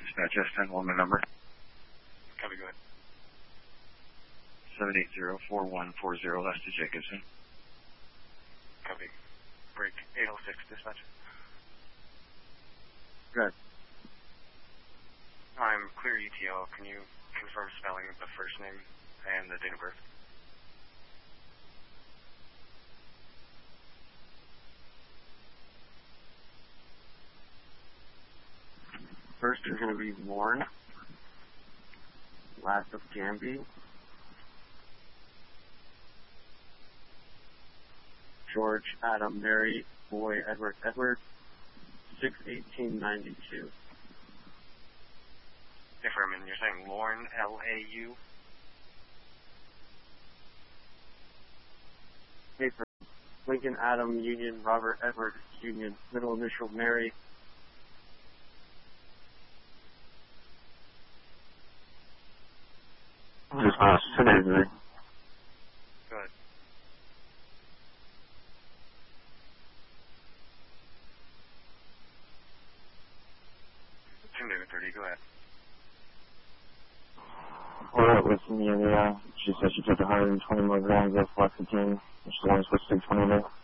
Dispatch S10, one number. Copy, go ahead. 780-4140, Lester Jacobson. Copy. Break 806, dispatch. Good. I'm clear ETL. Can you confirm spelling of the first name and the date of birth? First is going to be Lauren. Last of Gamby. George, Adam, Mary, Boy, Edward, 6/18/92. Affirming, you're saying Lauren, L-A-U? Paper. Lincoln, Adam, Union, Robert, Edward, Union, middle initial, Mary. Dispatch, 783. Go ahead. Jim David 30, go ahead. Alright, listen, yeah, she said she took 120 milligrams of fluoxetine, and she's only supposed to take 20 of it.